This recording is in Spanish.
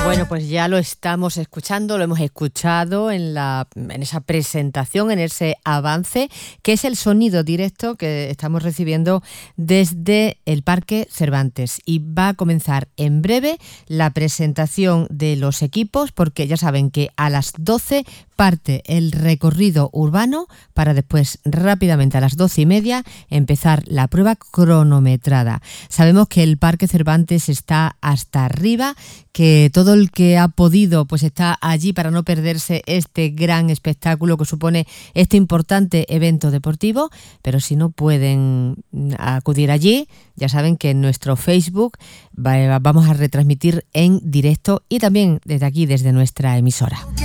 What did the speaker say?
Bueno, pues ya lo estamos escuchando, lo hemos escuchado en esa presentación, en ese avance, que es el sonido directo que estamos recibiendo desde el Parque Cervantes. Y va a comenzar en breve la presentación de los equipos, porque ya saben que a las 12 parte el recorrido urbano para después rápidamente a las 12:30 empezar la prueba cronometrada. Sabemos que el Parque Cervantes está hasta arriba, que todo el que ha podido pues está allí para no perderse este gran espectáculo que supone este importante evento deportivo, pero si no pueden acudir allí, ya saben que en nuestro Facebook vamos a retransmitir en directo y también desde aquí, desde nuestra emisora.